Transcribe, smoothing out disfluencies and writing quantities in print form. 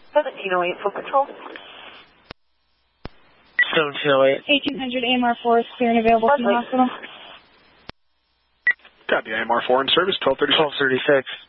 1708 full control. 1708. 1800 AMR4 is clear and available from the hospital. Copy, AMR4 in service, 1236. 1236.